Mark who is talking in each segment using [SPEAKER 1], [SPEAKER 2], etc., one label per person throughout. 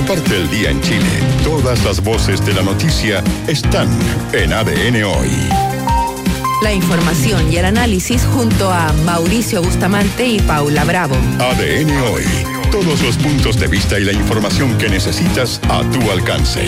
[SPEAKER 1] Comparte el día en Chile. Todas las voces de la noticia están en ADN Hoy.
[SPEAKER 2] La información y el análisis junto a Mauricio Bustamante y Paula Bravo.
[SPEAKER 1] ADN Hoy. Todos los puntos de vista y la información que necesitas a tu alcance.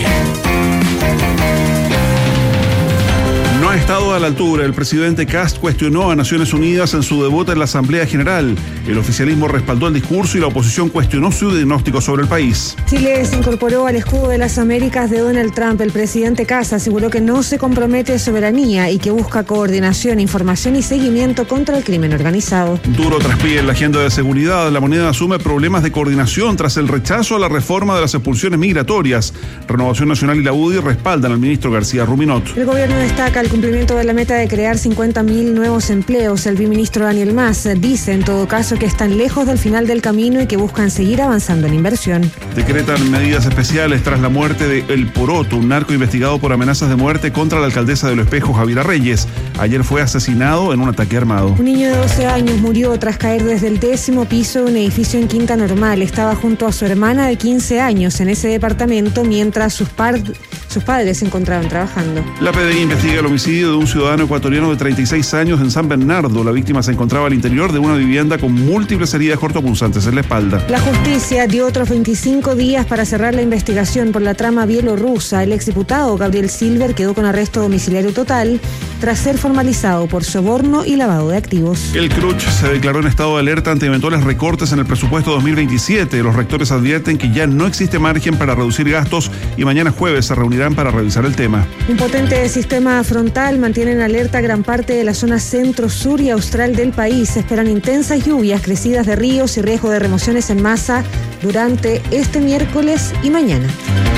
[SPEAKER 3] No ha estado a la altura. El presidente Kast cuestionó a Naciones Unidas en su debut en la Asamblea General. El oficialismo respaldó el discurso y la oposición cuestionó su diagnóstico sobre el país.
[SPEAKER 4] Chile se incorporó al escudo de las Américas de Donald Trump. El presidente Kast aseguró que no se compromete a soberanía y que busca coordinación, información y seguimiento contra el crimen organizado.
[SPEAKER 3] Duro traspié en la agenda de seguridad. La moneda asume problemas de coordinación tras el rechazo a la reforma de las expulsiones migratorias. Renovación Nacional y la UDI respaldan al ministro García Ruminot.
[SPEAKER 4] El gobierno destaca el cumplimiento de la meta de crear 50.000 nuevos empleos. El viceministro Daniel Mas dice en todo caso que están lejos del final del camino y que buscan seguir avanzando en inversión.
[SPEAKER 3] Decretan medidas especiales tras la muerte de El Poroto, un narco investigado por amenazas de muerte contra la alcaldesa de Lo Espejo, Javiera Reyes. Ayer fue asesinado en un ataque armado.
[SPEAKER 4] Un niño de 12 años murió tras caer desde el 10º piso de un edificio en Quinta Normal. Estaba junto a su hermana de 15 años en ese departamento mientras sus padres se encontraban trabajando.
[SPEAKER 3] La PDI investiga el homicidio de un ciudadano ecuatoriano de 36 años en San Bernardo. La víctima se encontraba al interior de una vivienda con múltiples heridas cortopunzantes en la espalda.
[SPEAKER 4] La justicia dio otros 25 días para cerrar la investigación por la trama bielorrusa. El exdiputado Gabriel Silver quedó con arresto domiciliario total tras ser formalizado por soborno y lavado de activos.
[SPEAKER 3] El CRUCH se declaró en estado de alerta ante eventuales recortes en el presupuesto 2027. Los rectores advierten que ya no existe margen para reducir gastos y mañana jueves se reunirán para revisar el tema.
[SPEAKER 4] Un potente sistema frontal mantiene en alerta gran parte de la zona centro, sur y austral del país. Se esperan intensas lluvias, crecidas de ríos y riesgo de remociones en masa durante este miércoles y mañana.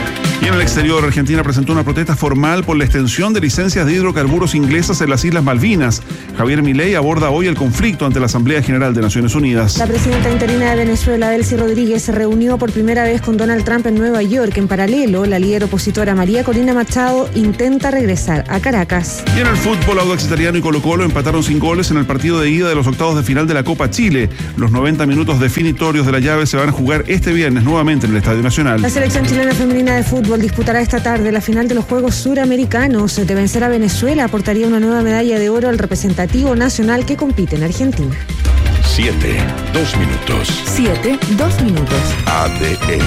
[SPEAKER 3] Y en el exterior, Argentina presentó una protesta formal por la extensión de licencias de hidrocarburos inglesas en las Islas Malvinas. Javier Milei aborda hoy el conflicto ante la Asamblea General de Naciones Unidas.
[SPEAKER 4] La presidenta interina de Venezuela, Delcy Rodríguez, se reunió por primera vez con Donald Trump en Nueva York. En paralelo, la líder opositora María Corina Machado intenta regresar a Caracas.
[SPEAKER 3] Y en el fútbol, Audax Italiano y Colo-Colo empataron sin goles en el partido de ida de los octavos de final de la Copa Chile. Los 90 minutos definitorios de la llave se van a jugar este viernes nuevamente en el Estadio Nacional.
[SPEAKER 4] La selección chilena femenina de fútbol disputará esta tarde la final de los Juegos Suramericanos. De vencer a Venezuela, aportaría una nueva medalla de oro al representativo nacional que compite en Argentina.
[SPEAKER 1] 7, 2 minutos.
[SPEAKER 2] 7, 2 minutos.
[SPEAKER 1] ADN.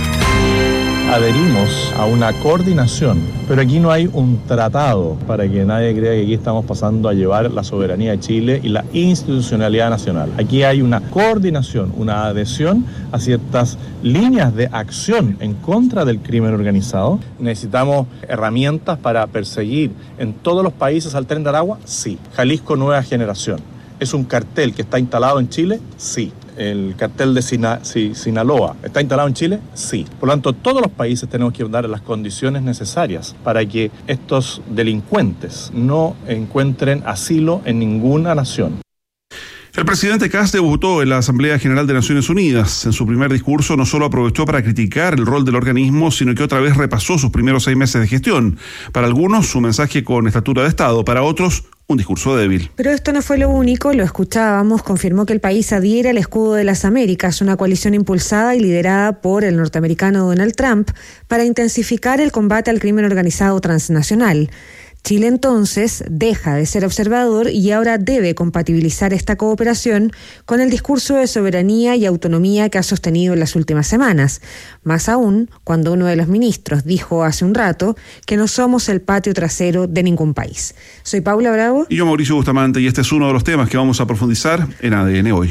[SPEAKER 5] Adherimos a una coordinación, pero aquí no hay un tratado para que nadie crea que aquí estamos pasando a llevar la soberanía de Chile y la institucionalidad nacional. Aquí hay una coordinación, una adhesión a ciertas líneas de acción en contra del crimen organizado. ¿Necesitamos herramientas para perseguir en todos los países al Tren de Aragua? Sí. Jalisco Nueva Generación. ¿Es un cartel que está instalado en Chile? Sí. ¿El cartel de Sinaloa está instalado en Chile? Sí. Por lo tanto, todos los países tenemos que dar las condiciones necesarias para que estos delincuentes no encuentren asilo en ninguna nación.
[SPEAKER 3] El presidente Kast debutó en la Asamblea General de Naciones Unidas. En su primer discurso no solo aprovechó para criticar el rol del organismo, sino que otra vez repasó sus primeros 6 meses de gestión. Para algunos, su mensaje con estatura de Estado. Para otros, un discurso débil.
[SPEAKER 4] Pero esto no fue lo único, lo escuchábamos, confirmó que el país adhiere al escudo de las Américas, una coalición impulsada y liderada por el norteamericano Donald Trump para intensificar el combate al crimen organizado transnacional. Chile entonces deja de ser observador y ahora debe compatibilizar esta cooperación con el discurso de soberanía y autonomía que ha sostenido en las últimas semanas. Más aún, cuando uno de los ministros dijo hace un rato que no somos el patio trasero de ningún país. Soy Paula Bravo.
[SPEAKER 3] Y yo, Mauricio Bustamante, y este es uno de los temas que vamos a profundizar en ADN Hoy.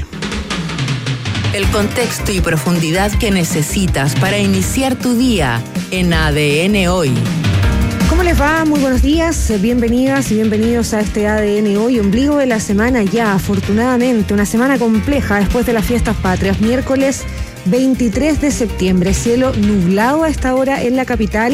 [SPEAKER 2] El contexto y profundidad que necesitas para iniciar tu día en ADN Hoy.
[SPEAKER 4] ¿Cómo les va? Muy buenos días, bienvenidas y bienvenidos a este ADN Hoy, ombligo de la semana ya, afortunadamente, una semana compleja después de las fiestas patrias, miércoles 23 de septiembre, cielo nublado a esta hora en la capital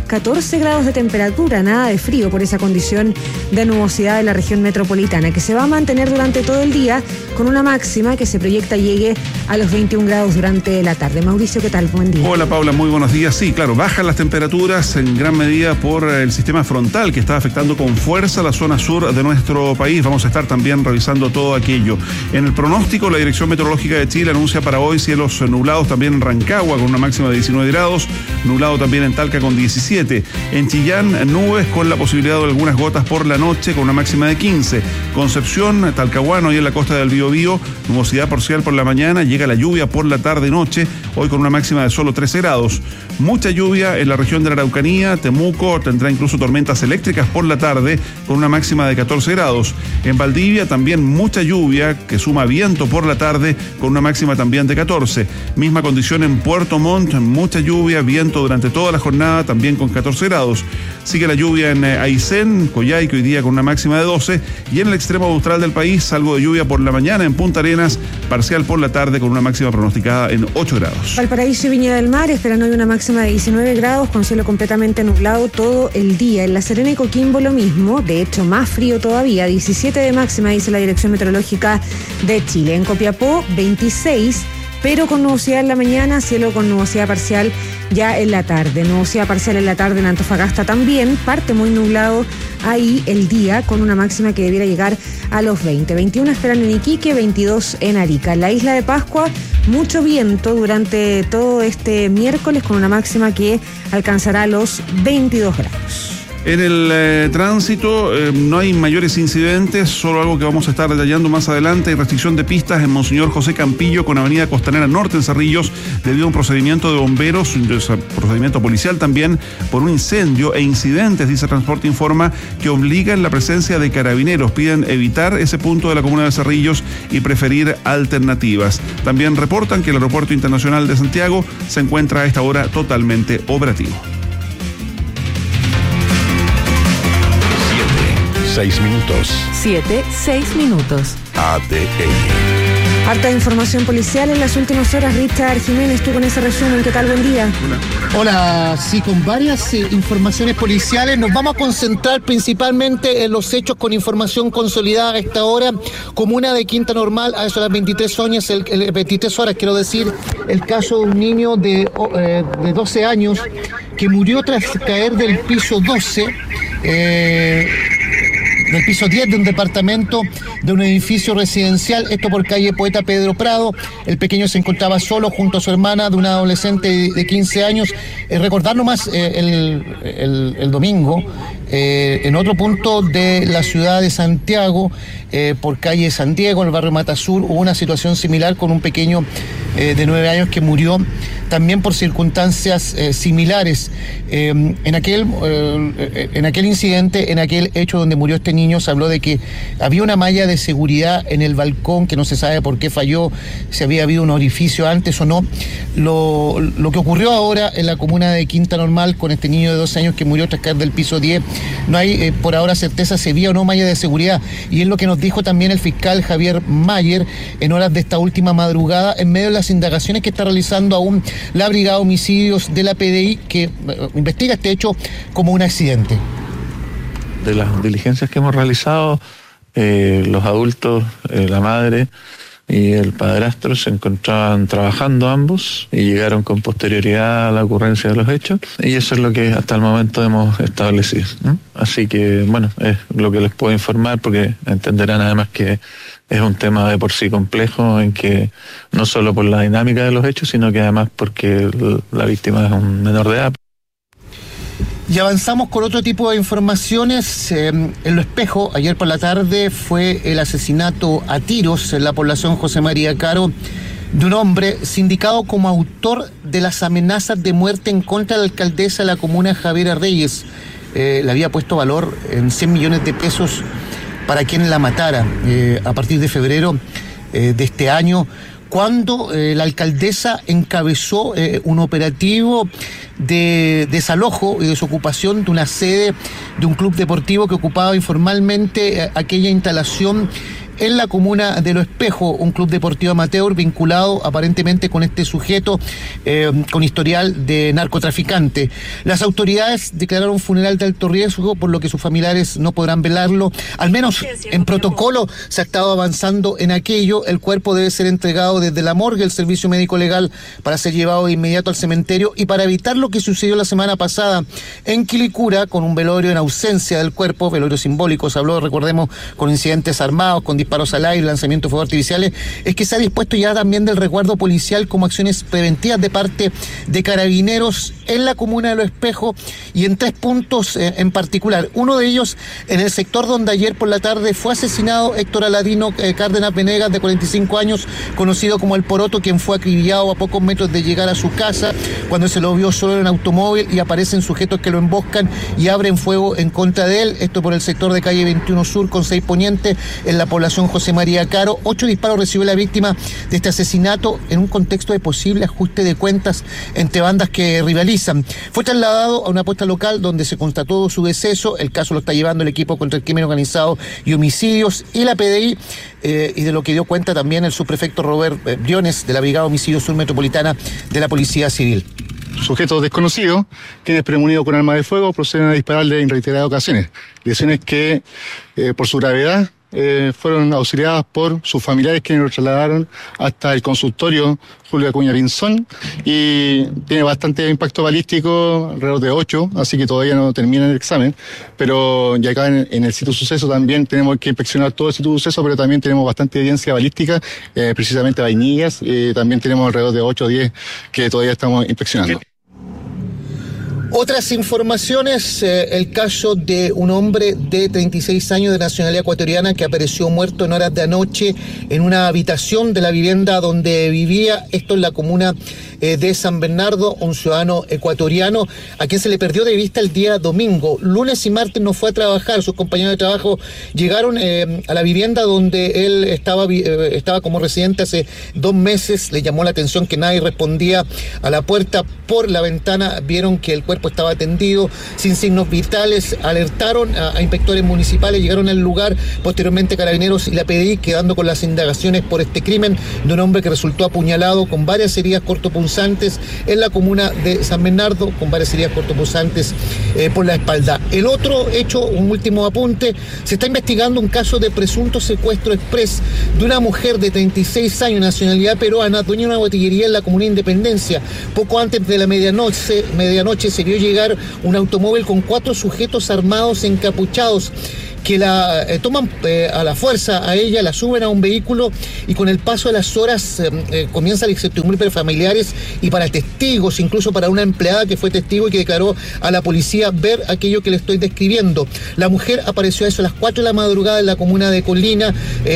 [SPEAKER 4] 14 grados de temperatura, nada de frío por esa condición de nubosidad de la región metropolitana, que se va a mantener durante todo el día con una máxima que se proyecta llegue a los 21 grados durante la tarde. Mauricio, ¿qué tal? Buen día.
[SPEAKER 3] Hola Paula, muy buenos días. Sí, claro, bajan las temperaturas en gran medida por el sistema frontal que está afectando con fuerza la zona sur de nuestro país. Vamos a estar también revisando todo aquello. En el pronóstico, la Dirección Meteorológica de Chile anuncia para hoy cielos nublados también en Rancagua con una máxima de 19 grados, nublado también en Talca con 17. En Chillán, nubes con la posibilidad de algunas gotas por la noche con una máxima de 15. Concepción, Talcahuano y en la costa del Biobío, nubosidad parcial por la mañana, llega la lluvia por la tarde y noche, hoy con una máxima de solo 13 grados. Mucha lluvia en la región de la Araucanía, Temuco tendrá incluso tormentas eléctricas por la tarde con una máxima de 14 grados. En Valdivia también mucha lluvia que suma viento por la tarde con una máxima también de 14. Misma condición en Puerto Montt, mucha lluvia, viento durante toda la jornada también con 14 grados. Sigue la lluvia en Aysén, Coyhaique hoy día con una máxima de 12 y en el extremo austral del país algo de lluvia por la mañana en Punta Arenas, parcial por la tarde con una máxima pronosticada en 8 grados.
[SPEAKER 4] Valparaíso y Viña del Mar esperan hoy una máxima de 19 grados con cielo completamente nublado todo el día. En La Serena y Coquimbo lo mismo, de hecho más frío todavía, 17 de máxima dice la Dirección Meteorológica de Chile. En Copiapó 26, pero con nubosidad en la mañana, cielo con nubosidad parcial ya en la tarde. Nubosidad parcial en la tarde en Antofagasta también, parte muy nublado ahí el día con una máxima que debiera llegar a los 20. 21 esperan en Iquique, 22 en Arica. En la isla de Pascua, mucho viento durante todo este miércoles con una máxima que alcanzará los 22 grados.
[SPEAKER 3] En el tránsito no hay mayores incidentes, solo algo que vamos a estar detallando más adelante. Hay restricción de pistas en Monseñor José Campillo con Avenida Costanera Norte en Cerrillos debido a un procedimiento de bomberos, un procedimiento policial también por un incendio e incidentes, dice Transporte Informa, que obligan la presencia de carabineros. Piden evitar ese punto de la comuna de Cerrillos y preferir alternativas. También reportan que el Aeropuerto Internacional de Santiago se encuentra a esta hora totalmente operativo.
[SPEAKER 1] 6 minutos.
[SPEAKER 2] 6 minutos.
[SPEAKER 1] ADN.
[SPEAKER 4] Harta información policial en las últimas horas. Richard Jiménez, tú con ese resumen. ¿Qué tal? Buen día.
[SPEAKER 6] Hola, sí, con varias informaciones policiales. Nos vamos a concentrar principalmente en los hechos con información consolidada a esta hora. Comuna de Quinta Normal, a eso las 23 horas, quiero decir, el caso de un niño de 12 años que murió tras caer del piso 12, del piso 10 de un departamento de un edificio residencial, esto por calle Poeta Pedro Prado. El pequeño se encontraba solo junto a su hermana de una adolescente de 15 años. Recordar nomás el domingo, en otro punto de la ciudad de Santiago, por calle San Diego, en el barrio Matasur, hubo una situación similar con un pequeño de 9 años que murió también por circunstancias similares. En aquel incidente, en aquel hecho donde murió este niño, se habló de que había una malla de seguridad en el balcón que no se sabe por qué falló, si había habido un orificio antes o no. Lo que ocurrió ahora en la comuna de Quinta Normal con este niño de 12 años que murió tras caer del piso 10, no hay por ahora certeza si había o no malla de seguridad, y es lo que nos dijo también el fiscal Javier Mayer en horas de esta última madrugada, en medio de las indagaciones que está realizando aún la Brigada de Homicidios de la PDI, que investiga este hecho como un accidente.
[SPEAKER 7] De las diligencias que hemos realizado, los adultos, la madre y el padrastro se encontraban trabajando ambos y llegaron con posterioridad a la ocurrencia de los hechos, y eso es lo que hasta el momento hemos establecido, ¿no? Así que, bueno, es lo que les puedo informar, porque entenderán además que es un tema de por sí complejo, en que no solo por la dinámica de los hechos, sino que además porque la víctima es un menor de edad.
[SPEAKER 6] Y avanzamos con otro tipo de informaciones. En Lo Espejo, ayer por la tarde, fue el asesinato a tiros en la población José María Caro de un hombre sindicado como autor de las amenazas de muerte en contra de la alcaldesa de la comuna, Javiera Reyes. Le había puesto valor en 100 millones de pesos para quien la matara. A partir de febrero de este año, cuando la alcaldesa encabezó un operativo de desalojo y desocupación de una sede de un club deportivo que ocupaba informalmente aquella instalación en la comuna de Lo Espejo, un club deportivo amateur vinculado aparentemente con este sujeto con historial de narcotraficante. Las autoridades declararon funeral de alto riesgo, por lo que sus familiares no podrán velarlo. Al menos en protocolo se ha estado avanzando en aquello. El cuerpo debe ser entregado desde la morgue, el servicio médico legal, para ser llevado de inmediato al cementerio, y para evitar lo que sucedió la semana pasada en Quilicura, con un velorio en ausencia del cuerpo, velorio simbólico, se habló, recordemos, con incidentes armados, con disparos al aire, lanzamientos de fuegos artificiales, es que se ha dispuesto ya también del resguardo policial como acciones preventivas de parte de Carabineros en la comuna de Lo Espejo, y en 3 puntos en particular. Uno de ellos en el sector donde ayer por la tarde fue asesinado Héctor Aladino Cárdenas Venegas, de 45 años, conocido como El Poroto, quien fue acribillado a pocos metros de llegar a su casa cuando se lo vio solo en automóvil, y aparecen sujetos que lo emboscan y abren fuego en contra de él. Esto por el sector de calle 21 Sur con 6 Poniente, en la población José María Caro. 8 disparos recibió la víctima de este asesinato en un contexto de posible ajuste de cuentas entre bandas que rivalizan. Fue trasladado a una posta local donde se constató su deceso. El caso lo está llevando el equipo contra el crimen organizado y homicidios y la PDI, y de lo que dio cuenta también el subprefecto Robert Briones de la Brigada Homicidio Sur Metropolitana de la Policía Civil.
[SPEAKER 8] Sujetos desconocidos, quienes premunidos con arma de fuego, proceden a dispararle en reiteradas ocasiones. Lesiones que, por su gravedad, fueron auxiliadas por sus familiares, quienes lo trasladaron hasta el consultorio Julio Acuña Pinzón, y tiene bastante impacto balístico, alrededor de 8, así que todavía no termina el examen, pero ya acá en el sitio suceso también tenemos que inspeccionar todo el sitio suceso, pero también tenemos bastante evidencia balística, precisamente vainillas, también tenemos alrededor de 8 o 10 que todavía estamos inspeccionando.
[SPEAKER 6] Otras informaciones, el caso de un hombre de 36 años de nacionalidad ecuatoriana que apareció muerto en horas de anoche en una habitación de la vivienda donde vivía, esto en la comuna de San Bernardo, un ciudadano ecuatoriano a quien se le perdió de vista el día domingo. Lunes y martes no fue a trabajar, sus compañeros de trabajo llegaron a la vivienda donde él estaba como residente hace 2 meses, le llamó la atención que nadie respondía a la puerta. Por la ventana vieron que el cuerpo estaba tendido, sin signos vitales, alertaron a inspectores municipales, llegaron al lugar, posteriormente Carabineros y la PDI, quedando con las indagaciones por este crimen de un hombre que resultó apuñalado con varias heridas cortopunzantes en la comuna de San Bernardo, con varias heridas cortopunzantes por la espalda. El otro hecho, un último apunte, se está investigando un caso de presunto secuestro express de una mujer de 36 años, nacionalidad peruana, dueña de una botillería en la comuna de Independencia. Poco antes de la medianoche se vio llegar un automóvil con 4 sujetos armados encapuchados que la toman a la fuerza a ella, la suben a un vehículo, y con el paso de las horas comienza la incertidumbre para familiares y para testigos, incluso para una empleada que fue testigo y que declaró a la policía ver aquello que le estoy describiendo. La mujer apareció a eso a las 4 de la madrugada en la comuna de Colina,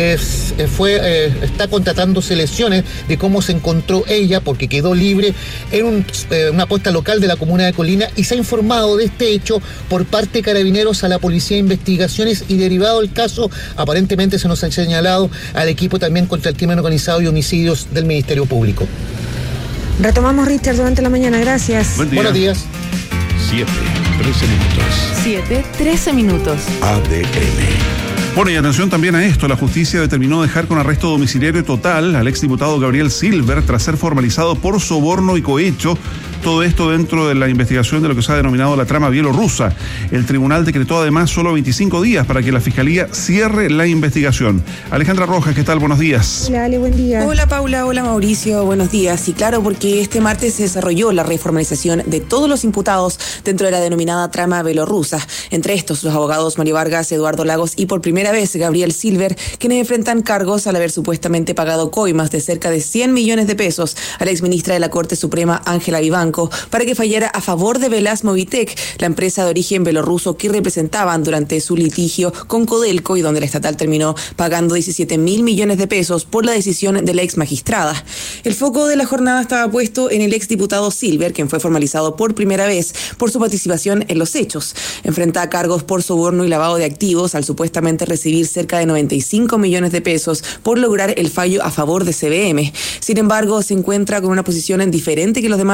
[SPEAKER 6] está contratándose lesiones de cómo se encontró ella, porque quedó libre en una posta local de la comuna de Colina, y se ha informado de este hecho por parte de Carabineros a la Policía de Investigaciones, y derivado del caso, aparentemente se nos ha señalado al equipo también contra el crimen organizado y homicidios del Ministerio Público.
[SPEAKER 4] Retomamos, Richard, durante la mañana. Gracias.
[SPEAKER 6] Buenos días.
[SPEAKER 2] 7:13 minutos.
[SPEAKER 3] ADN. Bueno, y atención también a esto, la justicia determinó dejar con arresto domiciliario total al exdiputado Gabriel Silver tras ser formalizado por soborno y cohecho. Todo esto dentro de la investigación de lo que se ha denominado la trama bielorrusa. El tribunal decretó además solo 25 días para que la Fiscalía cierre la investigación. Alejandra Rojas, ¿qué tal? Buenos días.
[SPEAKER 4] Hola, Ale, buen día.
[SPEAKER 9] Hola, Paula. Hola, Mauricio. Buenos días. Y claro, porque este martes se desarrolló la reformalización de todos los imputados dentro de la denominada trama bielorrusa. Entre estos, los abogados Mario Vargas, Eduardo Lagos y por primera vez Gabriel Silver, quienes enfrentan cargos al haber supuestamente pagado coimas de cerca de 100 millones de pesos a la exministra de la Corte Suprema, Ángela Vivanco, para que fallara a favor de Velaz Movitec, la empresa de origen bielorruso que representaban durante su litigio con Codelco, y donde la estatal terminó pagando 17.000 millones de pesos por la decisión de la ex magistrada. El foco de la jornada estaba puesto en el exdiputado Silver, quien fue formalizado por primera vez por su participación en los hechos. Enfrenta cargos por soborno y lavado de activos al supuestamente recibir cerca de 95 millones de pesos por lograr el fallo a favor de CBM. Sin embargo, se encuentra con una posición diferente que los demás involucrados,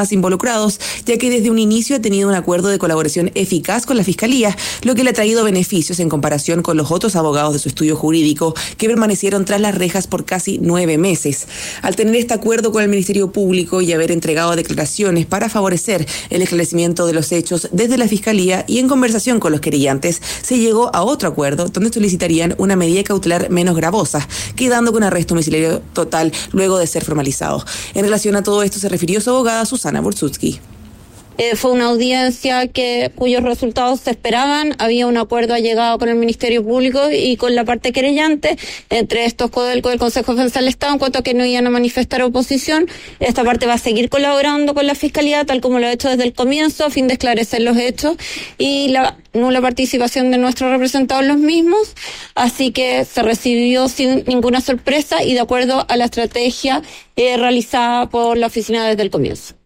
[SPEAKER 9] involucrados, ya que desde un inicio ha tenido un acuerdo de colaboración eficaz con la Fiscalía, lo que le ha traído beneficios en comparación con los otros abogados de su estudio jurídico que permanecieron tras las rejas por casi 9 meses. Al tener este acuerdo con el Ministerio Público y haber entregado declaraciones para favorecer el esclarecimiento de los hechos desde la Fiscalía y en conversación con los querellantes, se llegó a otro acuerdo donde solicitarían una medida cautelar menos gravosa, quedando con arresto domiciliario total luego de ser formalizado. En relación a todo esto se refirió su abogada Susana Bursutsky.
[SPEAKER 10] Fue una audiencia cuyos resultados se esperaban. Había un acuerdo allegado con el Ministerio Público y con la parte querellante, entre estos CODELCO del Consejo de Defensa del Estado, en cuanto a que no iban a manifestar oposición. Esta parte va a seguir colaborando con la Fiscalía, tal como lo ha hecho desde el comienzo, a fin de esclarecer los hechos y la nula participación de nuestros representados en los mismos. Así que se recibió sin ninguna sorpresa y de acuerdo a la estrategia realizada por la oficina desde el comienzo.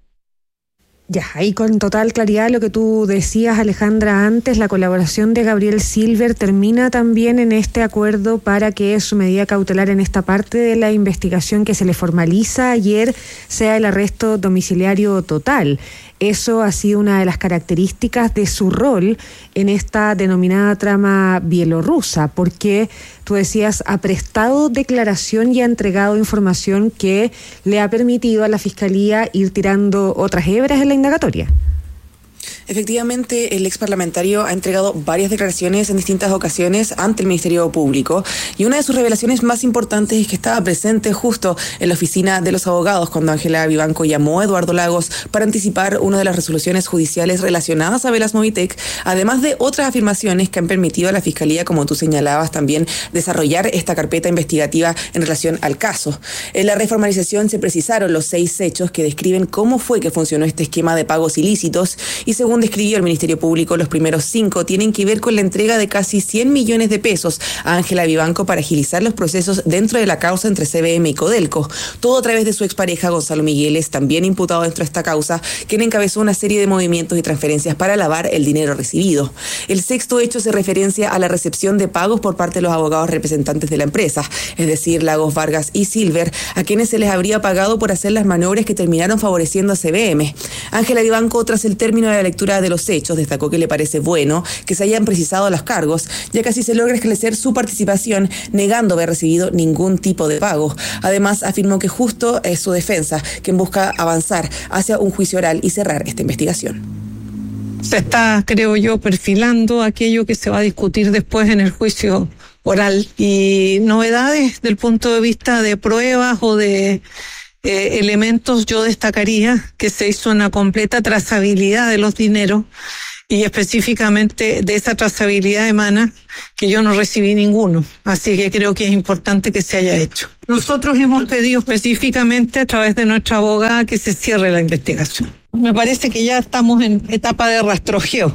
[SPEAKER 4] Ya, ahí con total claridad lo que tú decías, Alejandra, antes, la colaboración de Gabriel Silver termina también en este acuerdo para que su medida cautelar en esta parte de la investigación que se le formaliza ayer sea el arresto domiciliario total. Eso ha sido una de las características de su rol en esta denominada trama bielorrusa, porque tú decías, ha prestado declaración y ha entregado información que le ha permitido a la Fiscalía ir tirando otras hebras en la indagatoria.
[SPEAKER 9] Efectivamente, el ex parlamentario ha entregado varias declaraciones en distintas ocasiones ante el Ministerio Público y una de sus revelaciones más importantes es que estaba presente justo en la oficina de los abogados cuando Ángela Vivanco llamó a Eduardo Lagos para anticipar una de las resoluciones judiciales relacionadas a Velas Movitech, además de otras afirmaciones que han permitido a la Fiscalía, como tú señalabas, también desarrollar esta carpeta investigativa en relación al caso. En la reformalización se precisaron los 6 hechos que describen cómo fue que funcionó este esquema de pagos ilícitos y según describió el Ministerio Público, los primeros 5 tienen que ver con la entrega de casi 100 millones de pesos a Ángela Vivanco para agilizar los procesos dentro de la causa entre CBM y CODELCO. Todo a través de su expareja Gonzalo Migueles, también imputado dentro de esta causa, quien encabezó una serie de movimientos y transferencias para lavar el dinero recibido. El 6º hecho se referencia a la recepción de pagos por parte de los abogados representantes de la empresa, es decir, Lagos, Vargas y Silver, a quienes se les habría pagado por hacer las maniobras que terminaron favoreciendo a CBM. Ángela Vivanco, tras el término de la lectura de los hechos, destacó que le parece bueno que se hayan precisado los cargos, ya que así se logra esclarecer su participación, negando haber recibido ningún tipo de pago. Además, afirmó que justo es su defensa quien busca avanzar hacia un juicio oral y cerrar esta investigación.
[SPEAKER 11] Se está, creo yo, perfilando aquello que se va a discutir después en el juicio oral y novedades del punto de vista de pruebas o de elementos. Yo destacaría que se hizo una completa trazabilidad de los dineros y específicamente de esa trazabilidad emana que yo no recibí ninguno, así que creo que es importante que se haya hecho. Nosotros hemos pedido específicamente a través de nuestra abogada que se cierre la investigación. Me parece que ya estamos en etapa de rastrojeo.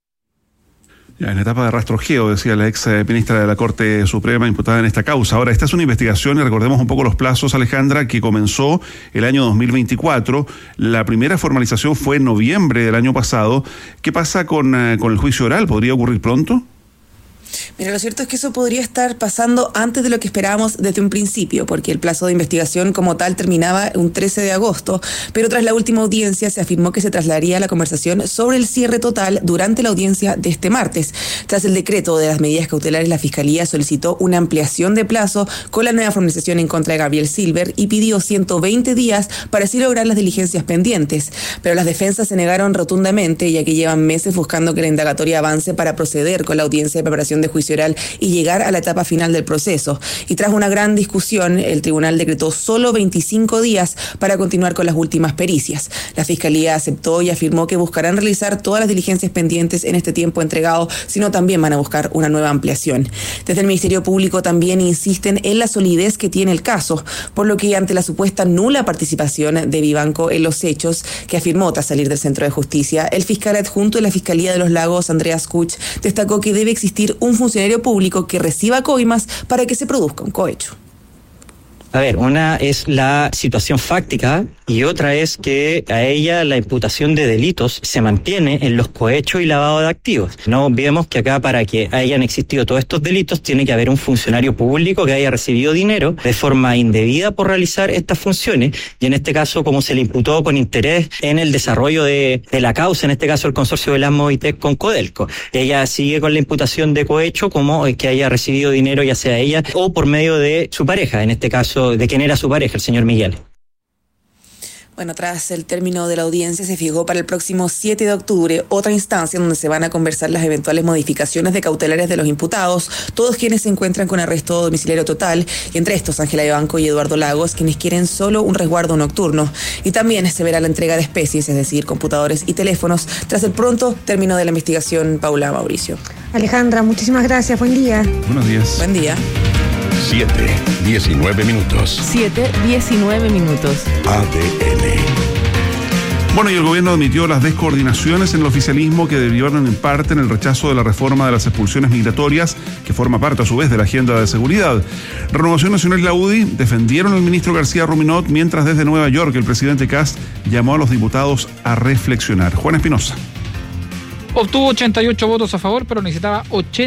[SPEAKER 3] En etapa de rastrojeo, decía la ex ministra de la Corte Suprema imputada en esta causa. Ahora, esta es una investigación, y recordemos un poco los plazos, Alejandra, que comenzó el año 2024. La primera formalización fue en noviembre del año pasado. ¿Qué pasa con el juicio oral? ¿Podría ocurrir pronto?
[SPEAKER 9] Mira, lo cierto es que eso podría estar pasando antes de lo que esperábamos desde un principio, porque el plazo de investigación como tal terminaba un 13 de agosto, pero tras la última audiencia se afirmó que se trasladaría la conversación sobre el cierre total durante la audiencia de este martes. Tras el decreto de las medidas cautelares, la Fiscalía solicitó una ampliación de plazo con la nueva formalización en contra de Gabriel Silver y pidió 120 días para así lograr las diligencias pendientes, pero las defensas se negaron rotundamente, ya que llevan meses buscando que la indagatoria avance para proceder con la audiencia de preparación de juicio oral y llegar a la etapa final del proceso. Y tras una gran discusión, el tribunal decretó solo 25 días para continuar con las últimas pericias. La Fiscalía aceptó y afirmó que buscarán realizar todas las diligencias pendientes en este tiempo entregado, sino también van a buscar una nueva ampliación. Desde el Ministerio Público también insisten en la solidez que tiene el caso, por lo que ante la supuesta nula participación de Vivanco en los hechos que afirmó tras salir del Centro de Justicia, el fiscal adjunto de la Fiscalía de los Lagos, Andreas Kuch, destacó que debe existir un funcionario público que reciba coimas para que se produzca un cohecho.
[SPEAKER 12] A ver, una es la situación fáctica y otra es que a ella la imputación de delitos se mantiene en los cohechos y lavado de activos. No olvidemos que acá, para que hayan existido todos estos delitos, tiene que haber un funcionario público que haya recibido dinero de forma indebida por realizar estas funciones, y en este caso, como se le imputó con interés en el desarrollo de la causa, en este caso el consorcio de las Movitec con Codelco. Ella sigue con la imputación de cohecho como que haya recibido dinero, ya sea ella o por medio de su pareja, en este caso de quien era su pareja, el señor Miguel.
[SPEAKER 9] Bueno, tras el término de la audiencia se fijó para el próximo 7 de octubre otra instancia donde se van a conversar las eventuales modificaciones de cautelares de los imputados, todos quienes se encuentran con arresto domiciliario total, y entre estos Ángela Vivanco y Eduardo Lagos, quienes quieren solo un resguardo nocturno. Y también se verá la entrega de especies, es decir, computadores y teléfonos, tras el pronto término de la investigación. Paula, Mauricio.
[SPEAKER 4] Alejandra, muchísimas gracias. Buen día.
[SPEAKER 3] Buenos días.
[SPEAKER 9] Buen día.
[SPEAKER 1] 7:19 minutos.
[SPEAKER 2] 7:19 minutos.
[SPEAKER 1] ADN.
[SPEAKER 3] Bueno, y el gobierno admitió las descoordinaciones en el oficialismo que derivaron en parte en el rechazo de la reforma de las expulsiones migratorias, que forma parte a su vez de la agenda de seguridad. Renovación Nacional y la UDI defendieron al ministro García Ruminot, mientras desde Nueva York el presidente Kast llamó a los diputados a reflexionar. Juan Espinosa.
[SPEAKER 13] Obtuvo 88 votos a favor, pero necesitaba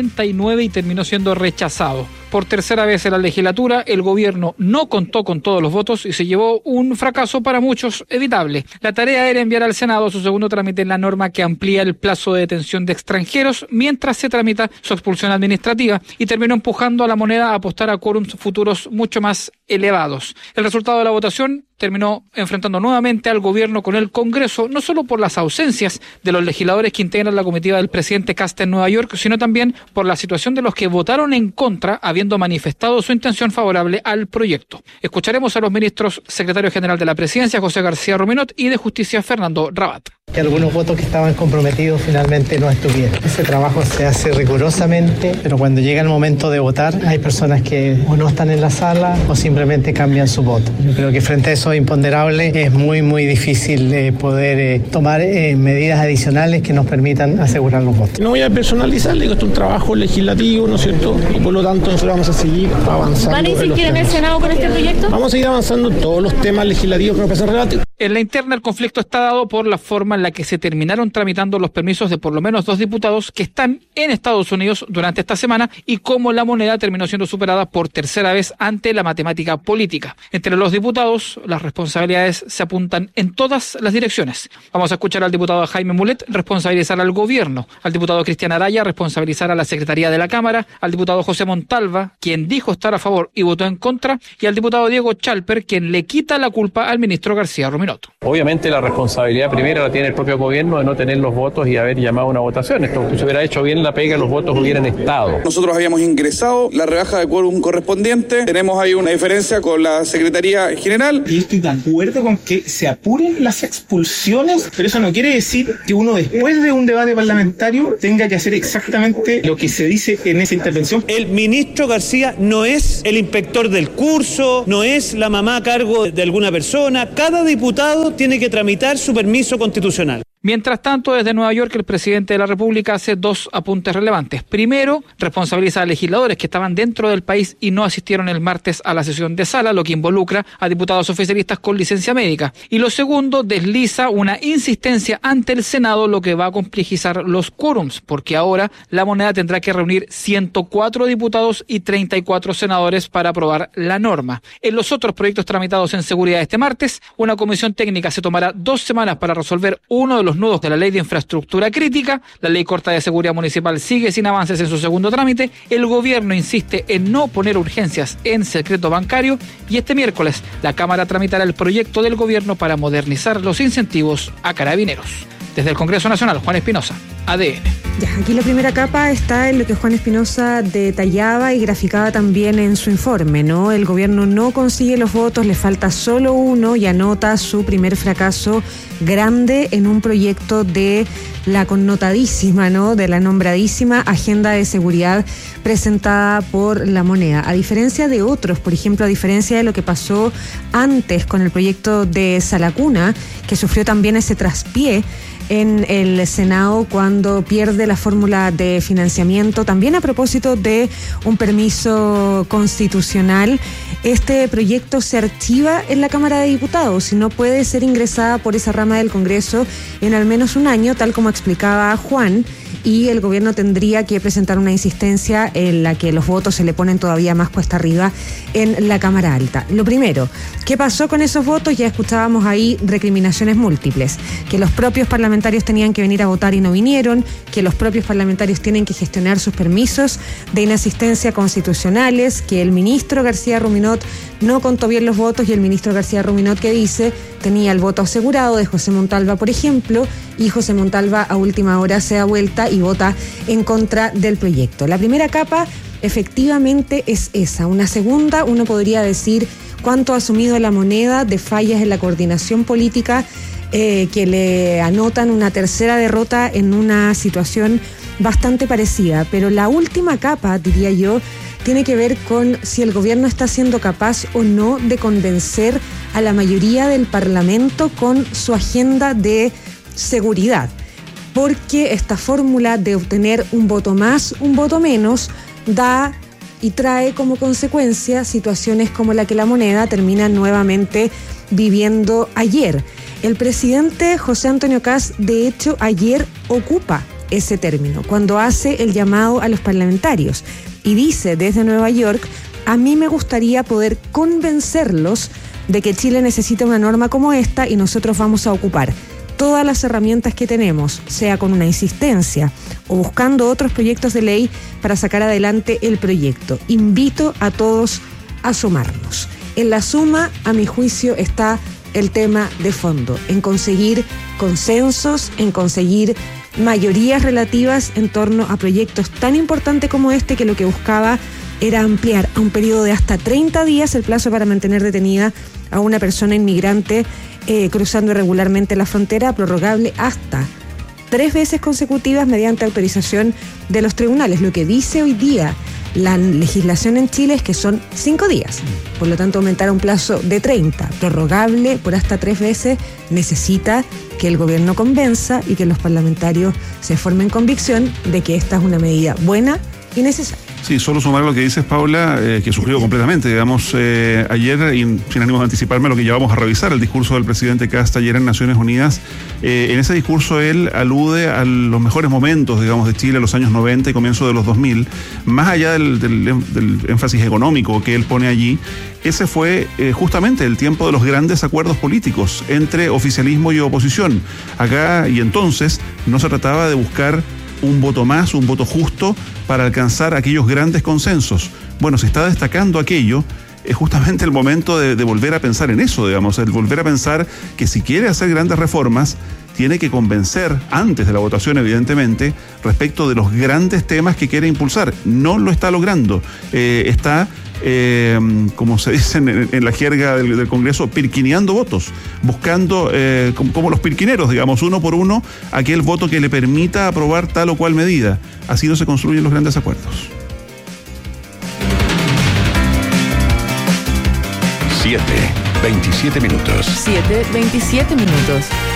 [SPEAKER 13] 89 y terminó siendo rechazado. Por tercera vez en la legislatura, el gobierno no contó con todos los votos y se llevó un fracaso para muchos evitable. La tarea era enviar al Senado su segundo trámite en la norma que amplía el plazo de detención de extranjeros mientras se tramita su expulsión administrativa, y terminó empujando a la moneda a apostar a quórums futuros mucho más elevados. El resultado de la votación terminó enfrentando nuevamente al gobierno con el Congreso, no solo por las ausencias de los legisladores que integran la comitiva del presidente Kast en Nueva York, sino también por la situación de los que votaron en contra, habiendo manifestado su intención favorable al proyecto. Escucharemos a los ministros secretario general de la Presidencia, José García Ruminot, y de Justicia, Fernando Rabat.
[SPEAKER 14] Que algunos votos que estaban comprometidos finalmente no estuvieron. Ese trabajo se hace rigurosamente, pero cuando llega el momento de votar, hay personas que o no están en la sala o simplemente cambian su voto. Yo creo que frente a eso imponderable es muy difícil poder tomar medidas adicionales que nos permitan asegurar los votos.
[SPEAKER 15] No voy a personalizar, digo, esto es un trabajo legislativo, ¿no es cierto? Y por lo tanto nosotros vamos a seguir avanzando.
[SPEAKER 10] ¿Van a insistir en el Senado con este proyecto?
[SPEAKER 15] Vamos a seguir avanzando en todos los temas legislativos que nos parecen relevantes.
[SPEAKER 13] En la interna, el conflicto está dado por la forma en la que se terminaron tramitando los permisos de por lo menos 2 diputados que están en Estados Unidos durante esta semana, y cómo la moneda terminó siendo superada por tercera vez ante la matemática política. Entre los diputados, las responsabilidades se apuntan en todas las direcciones. Vamos a escuchar al diputado Jaime Mulet responsabilizar al gobierno, al diputado Cristian Araya responsabilizar a la Secretaría de la Cámara, al diputado José Montalva, quien dijo estar a favor y votó en contra, y al diputado Diego Chalper, quien le quita la culpa al ministro García Ruminot.
[SPEAKER 16] Obviamente la responsabilidad primera la tiene el propio gobierno de no tener los votos y haber llamado a una votación. Esto se hubiera hecho bien la pega, los votos hubieran estado.
[SPEAKER 17] Nosotros habíamos ingresado la rebaja de quórum correspondiente, tenemos ahí una diferencia con la Secretaría General.
[SPEAKER 18] Y estoy de acuerdo con que se apuren las expulsiones, pero eso no quiere decir que uno después de un debate parlamentario tenga que hacer exactamente lo que se dice en esa intervención.
[SPEAKER 19] El ministro García no es el inspector del curso, no es la mamá a cargo de alguna persona. Cada diputado tiene que tramitar su permiso constitucional.
[SPEAKER 13] Mientras tanto, desde Nueva York, el presidente de la República hace 2 apuntes relevantes. Primero, responsabiliza a legisladores que estaban dentro del país y no asistieron el martes a la sesión de sala, lo que involucra a diputados oficialistas con licencia médica. Y lo segundo, desliza una insistencia ante el Senado, lo que va a complejizar los quórums, porque ahora la moneda tendrá que reunir 104 diputados y 34 senadores para aprobar la norma. En los otros proyectos tramitados en seguridad este martes, una comisión técnica se tomará 2 semanas para resolver uno de los nudos de la ley de infraestructura crítica. La ley corta de seguridad municipal sigue sin avances en su segundo trámite. El gobierno insiste en no poner urgencias en secreto bancario, y este miércoles la Cámara tramitará el proyecto del gobierno para modernizar los incentivos a carabineros. Desde el Congreso Nacional, Juan Espinosa, ADN.
[SPEAKER 4] Ya, aquí la primera capa está en lo que Juan Espinosa detallaba y graficaba también en su informe, ¿no? El gobierno no consigue los votos, le falta solo uno y anota su primer fracaso grande en un proyecto de la connotadísima, ¿no? De la nombradísima agenda de seguridad presentada por la moneda. A diferencia de otros, por ejemplo, a diferencia de lo que pasó antes con el proyecto de Salacuna, que sufrió también ese traspié en el Senado cuando pierde la fórmula de financiamiento, también a propósito de un permiso constitucional. este proyecto se archiva en la Cámara de Diputados y no puede ser ingresada por esa rama del Congreso en al menos un año, tal como explicaba Juan, y el gobierno tendría que presentar una insistencia en la que los votos se le ponen todavía más cuesta arriba en la Cámara Alta. Lo primero, ¿qué pasó con esos votos? Ya escuchábamos ahí recriminaciones múltiples, que los propios parlamentarios tenían que venir a votar y no vinieron, que los propios parlamentarios tienen que gestionar sus permisos de inasistencia constitucionales, que el ministro García Ruminot no contó bien los votos y el ministro García Ruminot, que dice, tenía el voto asegurado de José Montalva, por ejemplo, y José Montalva a última hora se da vuelta y vota en contra del proyecto. La primera capa efectivamente es esa. Una segunda, uno podría decir cuánto ha asumido la moneda de fallas en la coordinación política que le anotan una tercera derrota en una situación bastante parecida. Pero la última capa, diría yo, tiene que ver con si el gobierno está siendo capaz o no de convencer a la mayoría del Parlamento con su agenda de seguridad. Porque esta fórmula de obtener un voto más, un voto menos, da y trae como consecuencia situaciones como la que la moneda termina nuevamente viviendo ayer. El presidente José Antonio Kast, de hecho, ayer ocupa ese término, cuando hace el llamado a los parlamentarios y dice desde Nueva York, a mí me gustaría poder convencerlos de que Chile necesita una norma como esta y nosotros vamos a ocupar todas las herramientas que tenemos, sea con una insistencia o buscando otros proyectos de ley para sacar adelante el proyecto. Invito a todos a sumarnos. En la suma, a mi juicio, está el tema de fondo, en conseguir consensos, en conseguir mayorías relativas en torno a proyectos tan importantes como este, que lo que buscaba era ampliar a un periodo de hasta 30 días el plazo para mantener detenida a una persona inmigrante cruzando irregularmente la frontera, prorrogable hasta 3 veces consecutivas mediante autorización de los tribunales. Lo que dice hoy día la legislación en Chile es que son 5 días. Por lo tanto, aumentar a un plazo de 30, prorrogable por hasta 3 veces, necesita que el gobierno convenza y que los parlamentarios se formen convicción de que esta es una medida buena y necesaria.
[SPEAKER 3] Sí, solo sumar lo que dices, Paula, que suscribo completamente. Digamos, ayer, y sin ánimos de anticiparme lo que llevamos a revisar, el discurso del presidente Kast ayer en Naciones Unidas, en ese discurso él alude a los mejores momentos, digamos, de Chile, los años 90 y comienzo de los 2000, más allá del énfasis económico que él pone allí. Ese fue justamente el tiempo de los grandes acuerdos políticos entre oficialismo y oposición. Acá y entonces no se trataba de buscar un voto más, un voto justo para alcanzar aquellos grandes consensos. Bueno, se está destacando aquello, es justamente el momento de volver a pensar en eso, digamos, el volver a pensar que si quiere hacer grandes reformas, tiene que convencer, antes de la votación evidentemente, respecto de los grandes temas que quiere impulsar. No lo está logrando, está... como se dice en la jerga del Congreso, pirquineando votos, buscando como los pirquineros, digamos, uno por uno, aquel voto que le permita aprobar tal o cual medida. Así no se construyen los grandes acuerdos.
[SPEAKER 1] 7:27 minutos.
[SPEAKER 2] 7:27 minutos.